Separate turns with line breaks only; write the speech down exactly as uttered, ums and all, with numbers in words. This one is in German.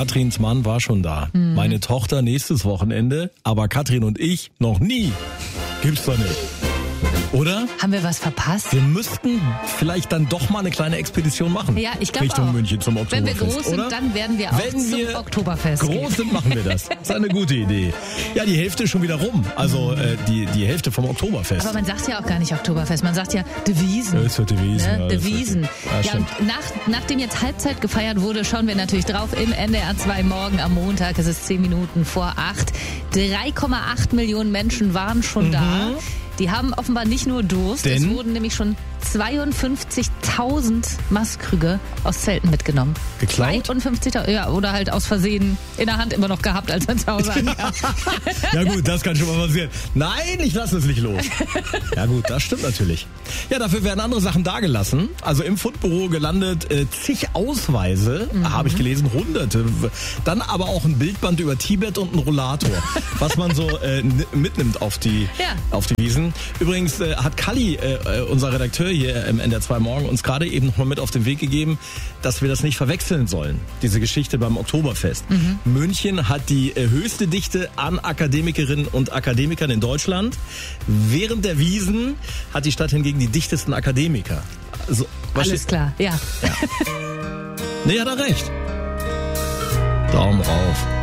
Katrins Mann war schon da. Mhm. Meine Tochter nächstes Wochenende, aber Katrin und ich noch nie. Gibt's doch nicht. Oder?
Haben wir was verpasst?
Wir müssten vielleicht dann doch mal eine kleine Expedition machen.
Ja, ich glaube
Richtung
auch.
München zum Oktoberfest.
Wenn wir groß sind,
oder?
dann werden wir auch
Wenn
zum
wir
Oktoberfest
groß
gehen.
sind, machen wir das. Das ist eine gute Idee. Ja, die Hälfte ist schon wieder rum. Also äh, die, die Hälfte vom Oktoberfest.
Aber man sagt ja auch gar nicht Oktoberfest, man sagt ja Devisen.
Ja, es wird Devisen.
Ne?
Ja,
Devisen.
Ja,
Ja,
stimmt.
und nach, nachdem jetzt Halbzeit gefeiert wurde, schauen wir natürlich drauf im N D R zwei morgen am Montag. Es ist zehn Minuten vor acht. drei Komma acht Millionen Menschen waren schon
Mhm.
da. Die haben offenbar nicht nur Durst,
Denn?
es wurden nämlich schon zweiundfünfzigtausend Maßkrüge aus Zelten mitgenommen.
Geklaut?
zweiundfünfzigtausend, ja, oder halt aus Versehen in der Hand immer noch gehabt, als man zu Hause ankam.
Ja gut, das kann schon mal passieren. Nein, ich lasse es nicht los. Ja gut, das stimmt natürlich. Ja, dafür werden andere Sachen dagelassen. Also im Fundbüro gelandet äh, zig Ausweise,
Mhm.
habe ich gelesen, hunderte. Dann aber auch ein Bildband über Tibet und ein Rollator, was man so äh, n- mitnimmt auf die,
Ja.
auf die Wiesen. Übrigens äh, hat Kalli, äh, unser Redakteur hier im N D R zwei Morgen, uns gerade eben noch mal mit auf den Weg gegeben, dass wir das nicht verwechseln sollen, diese Geschichte beim Oktoberfest.
Mhm.
München hat die äh, höchste Dichte an Akademikerinnen und Akademikern in Deutschland. Während der Wiesen hat die Stadt hingegen die dichtesten Akademiker. Also, was
Alles
steht-
klar, ja.
Nee, hat er recht. Daumen rauf.